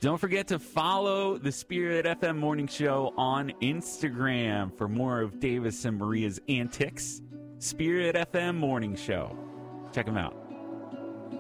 Don't forget to follow the Spirit FM Morning Show on Instagram for more of Davis and Maria's antics. Spirit FM Morning Show. Check them out.